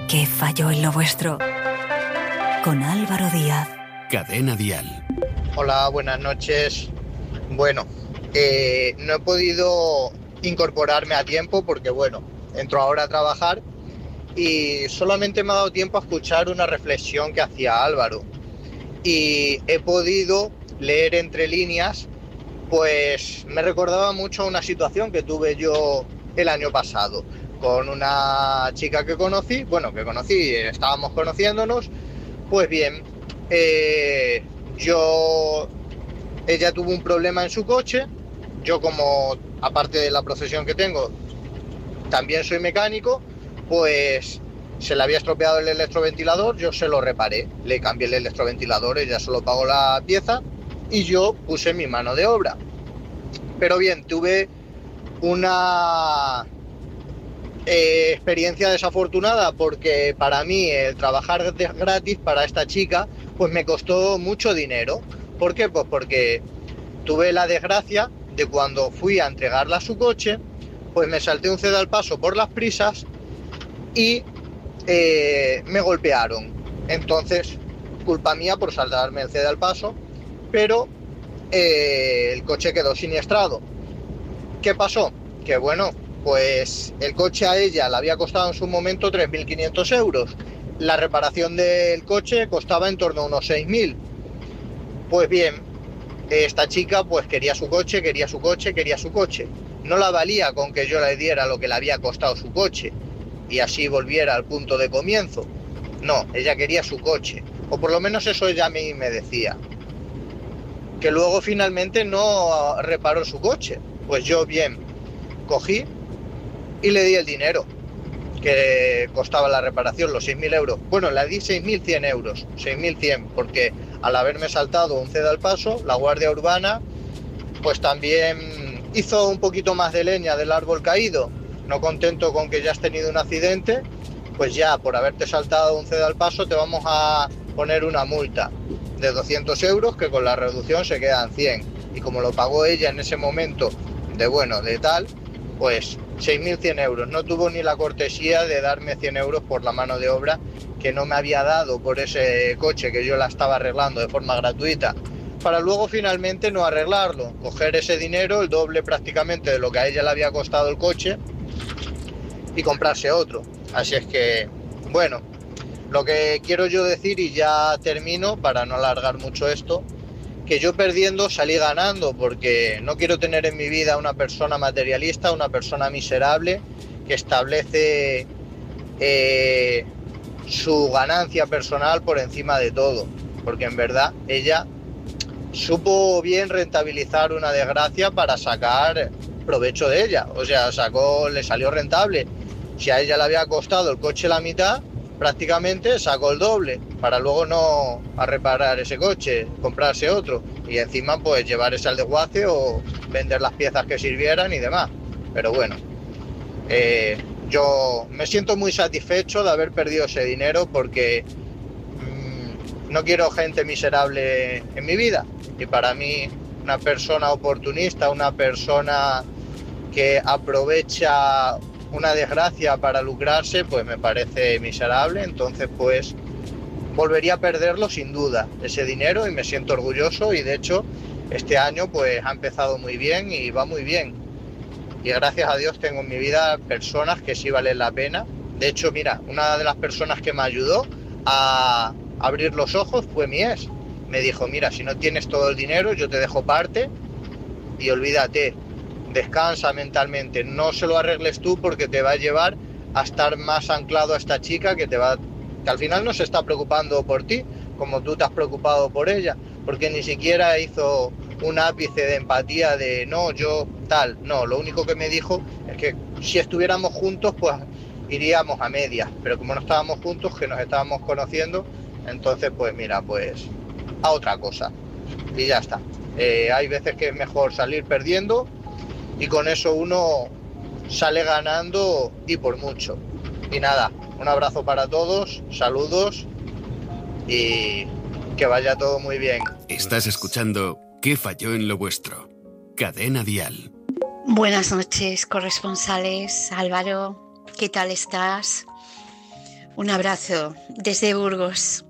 ¿Qué falló en lo vuestro? Con Álvaro Díaz. Cadena Dial. Hola, buenas noches. Bueno, no he podido incorporarme a tiempo porque, bueno, entro ahora a trabajar y solamente me ha dado tiempo a escuchar una reflexión que hacía Álvaro. Y he podido leer entre líneas, pues me recordaba mucho una situación que tuve yo el año pasado con una chica que conocí, estábamos conociéndonos. Pues bien, ella tuvo un problema en su coche. Yo, como aparte de la profesión que tengo, también soy mecánico, pues se le había estropeado el electroventilador, yo se lo reparé, le cambié el electroventilador, ella solo pagó la pieza y yo puse mi mano de obra. Pero bien, tuve una experiencia desafortunada porque para mí el trabajar gratis para esta chica pues me costó mucho dinero. ¿Por qué? Pues porque tuve la desgracia de cuando fui a entregarla a su coche, pues me salté un ceda al paso por las prisas y me golpearon. Entonces, culpa mía por saltarme el ceda al paso, pero el coche quedó siniestrado. ¿Qué pasó? Que bueno, pues el coche a ella le había costado en su momento 3.500 euros. La reparación del coche costaba en torno a unos 6.000. Pues bien, esta chica pues quería su coche. No la valía con que yo le diera lo que le había costado su coche y así volviera al punto de comienzo. No, ella quería su coche. O por lo menos eso ella a mí me decía. Que luego finalmente no reparó su coche. Pues yo bien, cogí y le di el dinero que costaba la reparación, los 6.000 euros. Bueno, le di 6.100 euros, 6.100, porque al haberme saltado un ceda al paso, la Guardia Urbana pues también hizo un poquito más de leña del árbol caído. No contento con que ya has tenido un accidente, pues ya por haberte saltado un ceda al paso te vamos a poner una multa de 200 euros que con la reducción se quedan 100. Y como lo pagó ella en ese momento de tal, pues 6.100 euros. No tuvo ni la cortesía de darme 100 euros por la mano de obra que no me había dado por ese coche que yo la estaba arreglando de forma gratuita, para luego finalmente no arreglarlo, coger ese dinero, el doble prácticamente de lo que a ella le había costado el coche, y comprarse otro. Así es que, bueno, lo que quiero yo decir, y ya termino para no alargar mucho esto, que yo perdiendo salí ganando, porque no quiero tener en mi vida una persona materialista, una persona miserable que establece su ganancia personal por encima de todo, porque en verdad ella supo bien rentabilizar una desgracia para sacar provecho de ella. O sea, le salió rentable. Si a ella le había costado el coche la mitad, prácticamente sacó el doble para luego no a reparar ese coche, comprarse otro y encima pues llevar ese al desguace o vender las piezas que sirvieran y demás. Pero bueno, yo me siento muy satisfecho de haber perdido ese dinero porque no quiero gente miserable en mi vida, y para mí una persona oportunista, una persona que aprovecha una desgracia para lucrarse, pues me parece miserable. Entonces pues volvería a perderlo sin duda, ese dinero, y me siento orgulloso, y de hecho este año pues ha empezado muy bien y va muy bien, y gracias a Dios tengo en mi vida personas que sí valen la pena. De hecho, mira, una de las personas que me ayudó a abrir los ojos fue mi ex. Me dijo, mira, si no tienes todo el dinero, yo te dejo parte y olvídate, descansa mentalmente, no se lo arregles tú porque te va a llevar a estar más anclado a esta chica que al final no se está preocupando por ti como tú te has preocupado por ella, porque ni siquiera hizo un ápice de empatía de no, yo tal, no, lo único que me dijo es que si estuviéramos juntos pues iríamos a medias, pero como no estábamos juntos, que nos estábamos conociendo, entonces pues mira, pues a otra cosa y ya está. Hay veces que es mejor salir perdiendo y con eso uno sale ganando, y por mucho. Y nada, un abrazo para todos, saludos y que vaya todo muy bien. Estás escuchando ¿Qué falló en lo vuestro? Cadena Dial. Buenas noches, corresponsales. Álvaro, ¿qué tal estás? Un abrazo desde Burgos.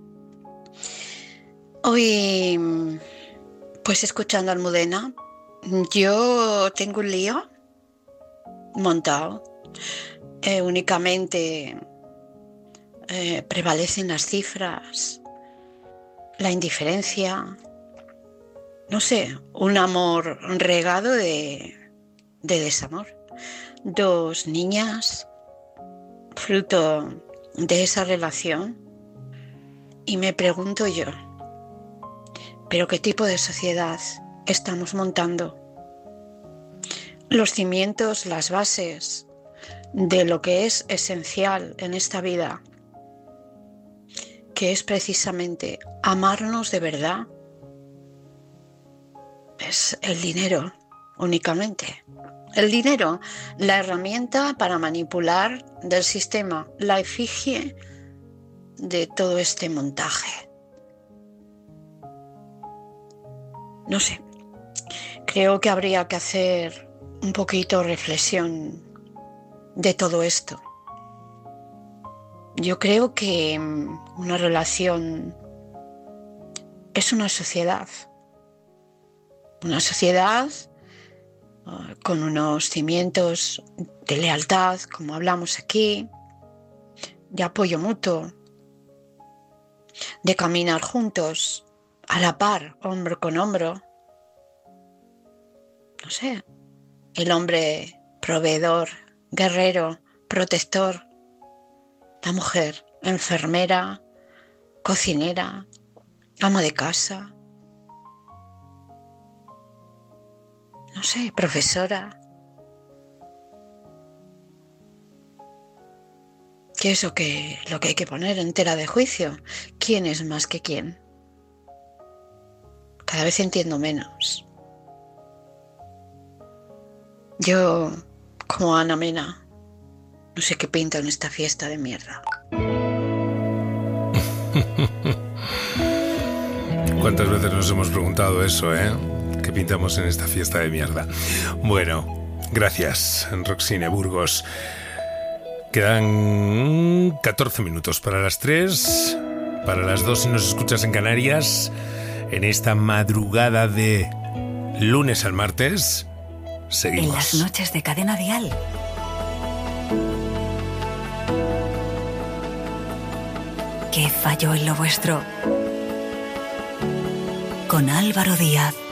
Hoy, pues escuchando a Almudena, yo tengo un lío montado. Únicamente prevalecen las cifras, la indiferencia, no sé, un amor regado de desamor. 2 niñas, fruto de esa relación, y me pregunto yo, ¿pero qué tipo de sociedad estamos montando? Los cimientos, las bases de lo que es esencial en esta vida, que es precisamente amarnos de verdad, es el dinero únicamente. El dinero, la herramienta para manipular del sistema, la efigie de todo este montaje. No sé, creo que habría que hacer un poquito reflexión de todo esto. Yo creo que una relación es una sociedad con unos cimientos de lealtad, como hablamos aquí, de apoyo mutuo, de caminar juntos, a la par, hombro con hombro. No sé, el hombre proveedor, guerrero, protector, la mujer enfermera, cocinera, ama de casa, no sé, profesora. ¿Qué es lo que hay que poner en tela de juicio? ¿Quién es más que quién? Cada vez entiendo menos. Yo, como Ana Mena, no sé qué pinto en esta fiesta de mierda. ¿Cuántas veces nos hemos preguntado eso, ¿Qué pintamos en esta fiesta de mierda? Bueno, gracias, Roxine Burgos. Quedan 14 minutos para las 3, para las 2 si nos escuchas en Canarias, en esta madrugada de lunes al martes. Seguimos. En las noches de Cadena Dial. ¿Qué falló en lo vuestro? Con Álvaro Díaz.